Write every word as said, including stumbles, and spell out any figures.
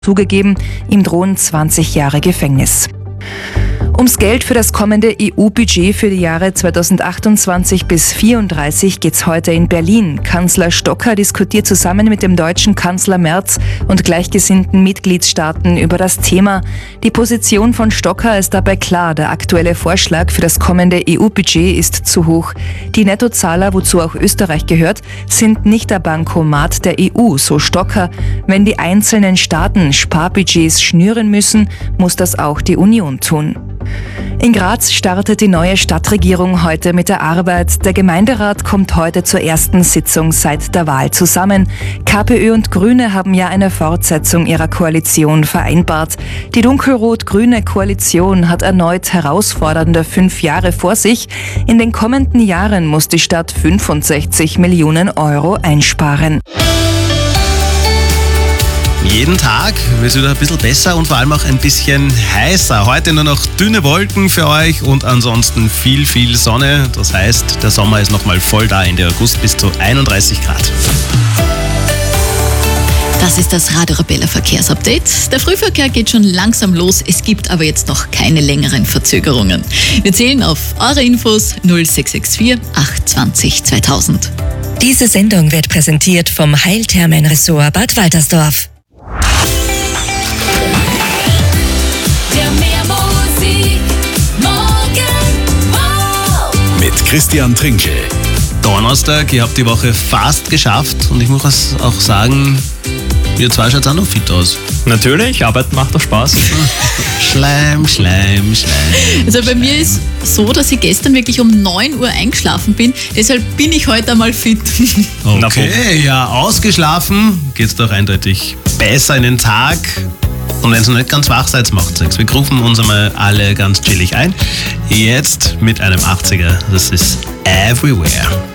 zugegeben, ihm drohen zwanzig Jahre Gefängnis. Ums Geld für das kommende E U-Budget für die Jahre zweitausendachtundzwanzig bis zweitausendvierunddreißig geht's heute in Berlin. Kanzler Stocker diskutiert zusammen mit dem deutschen Kanzler Merz und gleichgesinnten Mitgliedstaaten über das Thema. Die Position von Stocker ist dabei klar. Der aktuelle Vorschlag für das kommende E U-Budget ist zu hoch. Die Nettozahler, wozu auch Österreich gehört, sind nicht der Bankomat der E U, so Stocker. Wenn die einzelnen Staaten Sparbudgets schnüren müssen, muss das auch die Union tun. In Graz startet die neue Stadtregierung heute mit der Arbeit. Der Gemeinderat kommt heute zur ersten Sitzung seit der Wahl zusammen. KPÖ und Grüne haben ja eine Fortsetzung ihrer Koalition vereinbart. Die dunkelrot-grüne Koalition hat erneut herausfordernde fünf Jahre vor sich. In den kommenden Jahren muss die Stadt fünfundsechzig Millionen Euro einsparen. Jeden Tag wird es wieder ein bisschen besser und vor allem auch ein bisschen heißer. Heute nur noch dünne Wolken für euch und ansonsten viel, viel Sonne. Das heißt, der Sommer ist nochmal voll da, Ende August bis zu einunddreißig Grad. Das ist das Radio Arabella Verkehrsupdate. Der Frühverkehr geht schon langsam los, es gibt aber jetzt noch keine längeren Verzögerungen. Wir zählen auf eure Infos null sechs sechs vier acht zwanzig zweitausend. Diese Sendung wird präsentiert vom Heilthermen-Ressort Bad Waltersdorf. Mit Christian Trinkel. Donnerstag, ihr habt die Woche fast geschafft und ich muss auch sagen, ihr zwei schaut auch noch fit aus. Natürlich, Arbeit macht doch Spaß. Schleim, Schleim, Schleim. Also bei mir ist so, dass ich gestern wirklich um neun Uhr eingeschlafen bin, deshalb bin ich heute einmal fit. Okay, ja, ausgeschlafen geht's doch eindeutig besser in den Tag. Und wenn ihr noch nicht ganz wach seid, macht's nichts. Wir rufen uns einmal alle ganz chillig ein. Jetzt mit einem achtziger. Das ist Everywhere.